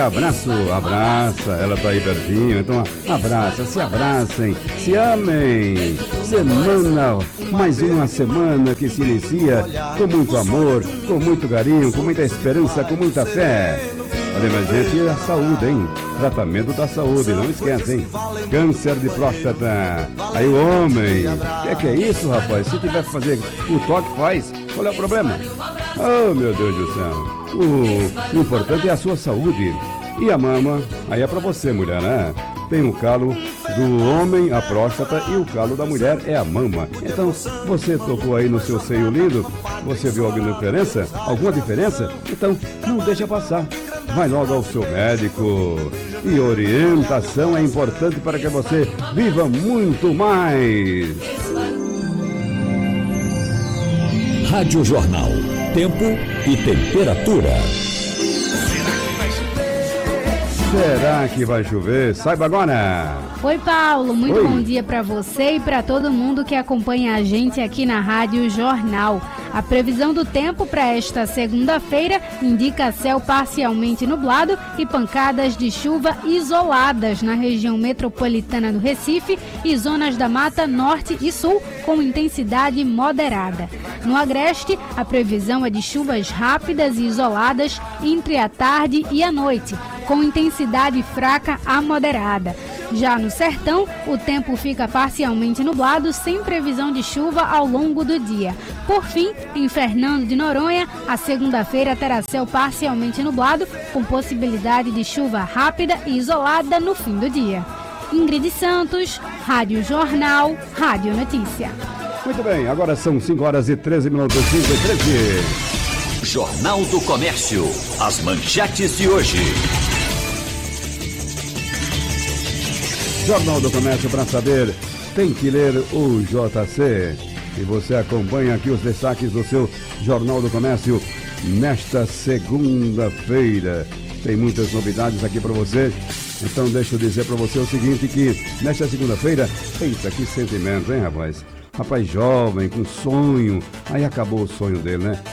Abraça, ela tá aí pertinho, então abraça, se abracem, se amem. Mais uma semana que se inicia com muito amor, com muito carinho, com muita esperança, com muita fé. Olha, mas gente, a saúde, hein? Tratamento da saúde, não esquece, hein? Câncer de próstata. Aí o homem, que é isso, rapaz? Se tiver que fazer o toque, faz. Qual é o problema? Oh, meu Deus do céu. O importante é a sua saúde. E a mama, aí é pra você, mulher, né? Tem o calo do homem, a próstata, e o calo da mulher é a mama. Então, você tocou aí no seu seio lindo, você viu alguma diferença? Alguma diferença? Então, não deixa passar. Vai logo ao seu médico. E orientação é importante para que você viva muito mais. Rádio Jornal. Tempo e temperatura. Será que vai chover? Saiba agora! Oi, Paulo, muito Oi. Bom dia para você e para todo mundo que acompanha a gente aqui na Rádio Jornal. A previsão do tempo para esta segunda-feira indica céu parcialmente nublado e pancadas de chuva isoladas na região metropolitana do Recife e zonas da Mata Norte e Sul com intensidade moderada. No Agreste, a previsão é de chuvas rápidas e isoladas entre a tarde e a noite, com intensidade fraca a moderada. Já no Sertão, o tempo fica parcialmente nublado, sem previsão de chuva ao longo do dia. Por fim, em Fernando de Noronha, a segunda-feira terá céu parcialmente nublado, com possibilidade de chuva rápida e isolada no fim do dia. Ingrid Santos, Rádio Jornal, Rádio Notícia. Muito bem, agora são 5 horas e 13 minutos, 5 e 13. Jornal do Comércio. As manchetes de hoje. Jornal do Comércio para saber, tem que ler o JC. E você acompanha aqui os destaques do seu Jornal do Comércio nesta segunda-feira. Tem muitas novidades aqui para você. Então deixa eu dizer para você o seguinte, que nesta segunda-feira, eita, que sentimento, hein, rapaz? Rapaz jovem, com sonho, aí acabou o sonho dele, né?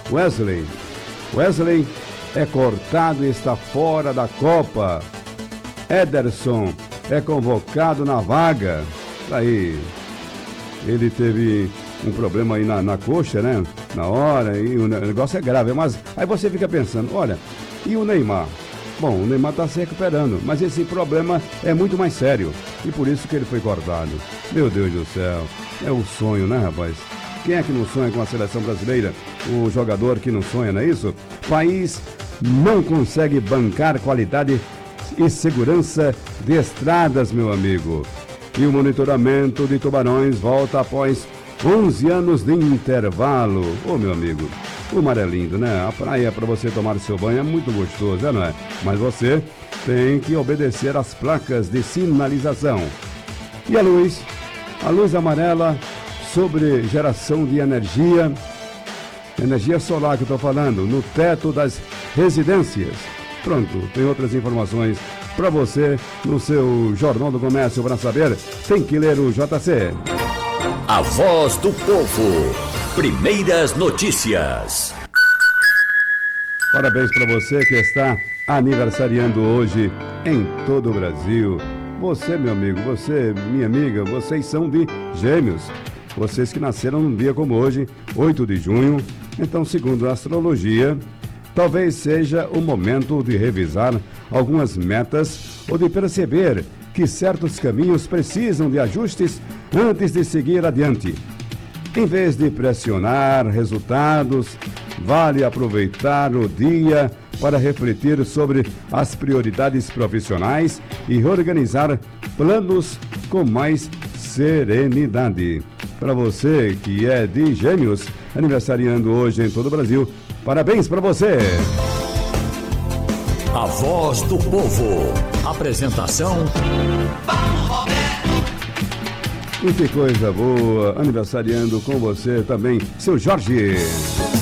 Wesley é cortado e está fora da Copa. Ederson é convocado na vaga. Aí, ele teve um problema aí na coxa, né? Na hora, e o negócio é grave. Mas aí você fica pensando, olha, e o Neymar? Bom, o Neymar está se recuperando, mas esse problema é muito mais sério. E por isso que ele foi cortado. Meu Deus do céu, é o sonho, né, rapaz? Quem é que não sonha com a seleção brasileira? O jogador que não sonha, não é isso? O país não consegue bancar qualidade e segurança de estradas, meu amigo. E o monitoramento de tubarões volta após 11 anos de intervalo. Ô, meu amigo, o mar é lindo, né? A praia para você tomar seu banho é muito gostoso, não é? Mas você tem que obedecer às placas de sinalização. E a luz amarela sobre geração de energia solar que eu estou falando, no teto das residências. Pronto, tem outras informações para você no seu Jornal do Comércio. Para saber, tem que ler o JC. A voz do povo. Primeiras notícias. Parabéns para você que está aniversariando hoje em todo o Brasil. Você, meu amigo, você, minha amiga, vocês são de Gêmeos. Vocês que nasceram num dia como hoje, 8 de junho. Então, segundo a astrologia, talvez seja o momento de revisar algumas metas ou de perceber que certos caminhos precisam de ajustes antes de seguir adiante. Em vez de pressionar resultados, vale aproveitar o dia para refletir sobre as prioridades profissionais e reorganizar planos com mais serenidade. Para você que é de Gêmeos, aniversariando hoje em todo o Brasil, parabéns para você! A voz do povo. Apresentação: Paulo Roberto. E que coisa boa, aniversariando com você também, seu Jorge.